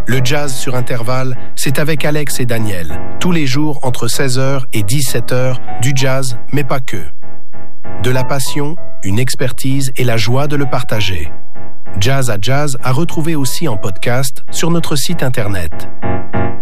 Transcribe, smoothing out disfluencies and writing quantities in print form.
Le jazz sur intervalle, c'est avec Alex et Daniel. Tous les jours, entre 16h et 17h, du jazz, mais pas que. De la passion, une expertise et la joie de le partager. Jazz à Jazz à retrouver aussi en podcast sur notre site internet.